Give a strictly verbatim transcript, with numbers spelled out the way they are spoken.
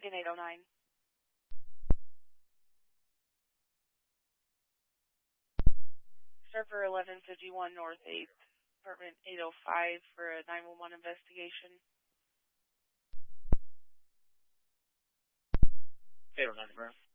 Lincoln eight oh nine. Surfer eleven fifty-one North eighth, apartment eight oh five for a nine one one investigation. eight oh nine, bro.